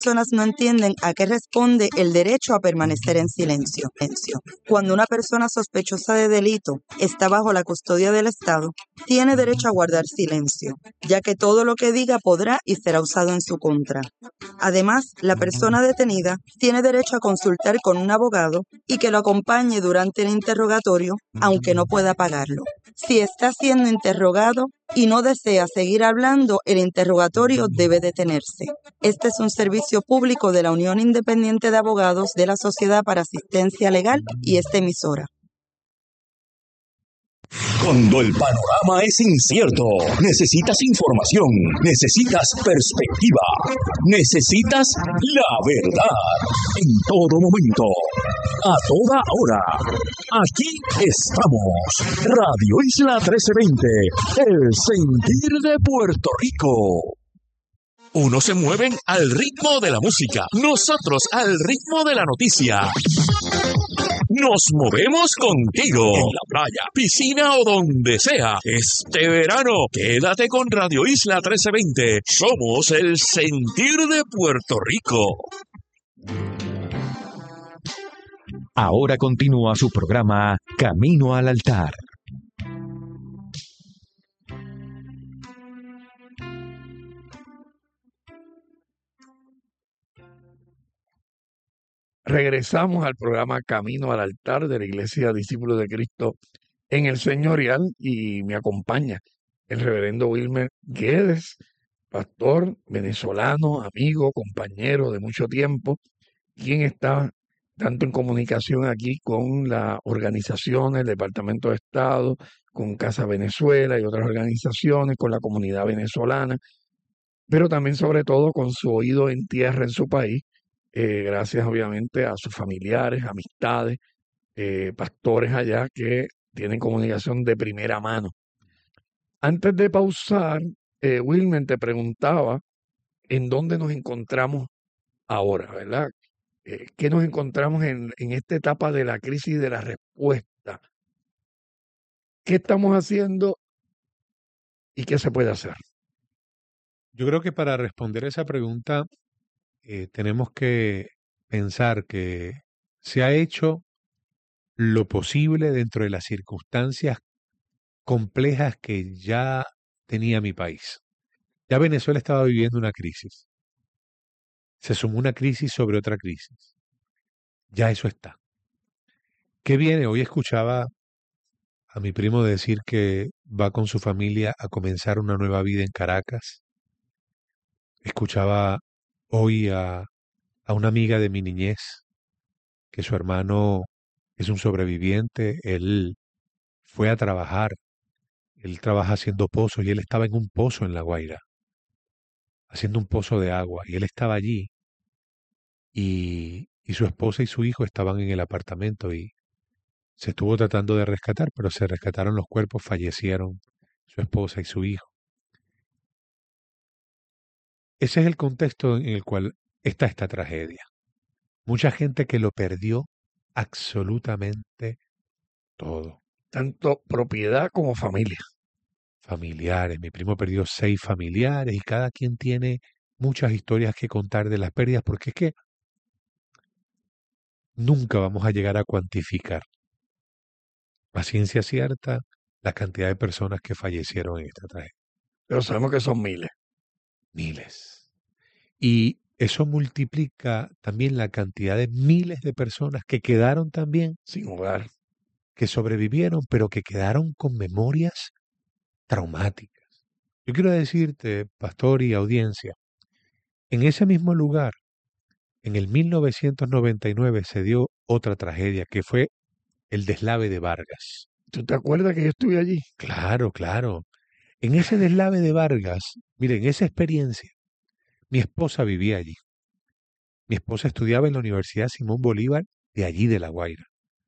personas no entienden a qué responde el derecho a permanecer en silencio. Cuando una persona sospechosa de delito está bajo la custodia del Estado, tiene derecho a guardar silencio, ya que todo lo que diga podrá y será usado en su contra. Además, la persona detenida tiene derecho a consultar con un abogado y que lo acompañe durante el interrogatorio, aunque no pueda pagarlo. Si está siendo interrogado y no desea seguir hablando, el interrogatorio debe detenerse. Este es un servicio público de la Unión Independiente de Abogados de la Sociedad para Asistencia Legal y esta emisora. Cuando el panorama es incierto, necesitas información, necesitas perspectiva, necesitas la verdad. En todo momento, a toda hora. Aquí estamos. Radio Isla 1320, el sentir de Puerto Rico. Unos se mueven al ritmo de la música, nosotros al ritmo de la noticia. Nos movemos contigo en la playa, piscina o donde sea. Este verano, quédate con Radio Isla 1320. Somos el sentir de Puerto Rico. Ahora continúa su programa Camino al Altar. Regresamos al programa Camino al Altar de la Iglesia Discípulos de Cristo en el Señorial y me acompaña el reverendo Wilmer Guedes, pastor venezolano, amigo, compañero de mucho tiempo, quien está tanto en comunicación aquí con la organización, el Departamento de Estado, con Casa Venezuela y otras organizaciones, con la comunidad venezolana, pero también sobre todo con su oído en tierra en su país, gracias obviamente a sus familiares, amistades, pastores allá que tienen comunicación de primera mano. Antes de pausar, Wilmer, te preguntaba en dónde nos encontramos ahora, ¿verdad? ¿Qué nos encontramos en esta etapa de la crisis de la respuesta? ¿Qué estamos haciendo y qué se puede hacer? Yo creo que para responder esa pregunta tenemos que pensar que se ha hecho lo posible dentro de las circunstancias complejas que ya tenía mi país. Ya Venezuela estaba viviendo una crisis. Se sumó una crisis sobre otra crisis. Ya eso está. ¿Qué viene? Hoy escuchaba a mi primo decir que va con su familia a comenzar una nueva vida en Caracas. Escuchaba hoy a una amiga de mi niñez que su hermano es un sobreviviente. Él fue a trabajar. Él trabaja haciendo pozos y él estaba en un pozo en La Guaira, haciendo un pozo de agua. Y él estaba allí y su esposa y su hijo estaban en el apartamento y se estuvo tratando de rescatar, pero se rescataron los cuerpos, fallecieron su esposa y su hijo. Ese es el contexto en el cual está esta tragedia. Mucha gente que lo perdió absolutamente todo. Tanto propiedad como familia. Familiares. Mi primo perdió 6 familiares y cada quien tiene muchas historias que contar de las pérdidas porque es que nunca vamos a llegar a cuantificar a ciencia cierta la cantidad de personas que fallecieron en esta tragedia. Pero sabemos que son miles. Miles. Y eso multiplica también la cantidad de miles de personas que quedaron también sin hogar, que sobrevivieron, pero que quedaron con memorias traumáticas. Yo quiero decirte, pastor y audiencia, en ese mismo lugar, en el 1999 se dio otra tragedia, que fue el deslave de Vargas. ¿Tú te acuerdas que yo estuve allí? Claro, claro. En ese deslave de Vargas, miren, esa experiencia, mi esposa vivía allí. Mi esposa estudiaba en la Universidad Simón Bolívar de allí de La Guaira.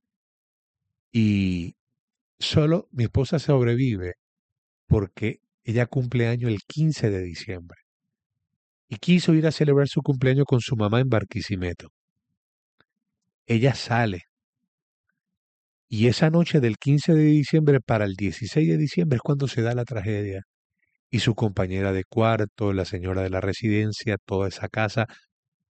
Y solo mi esposa sobrevive porque ella cumple año el 15 de diciembre. Y quiso ir a celebrar su cumpleaños con su mamá en Barquisimeto. Ella sale. Y esa noche del 15 de diciembre para el 16 de diciembre es cuando se da la tragedia. Y su compañera de cuarto, la señora de la residencia, toda esa casa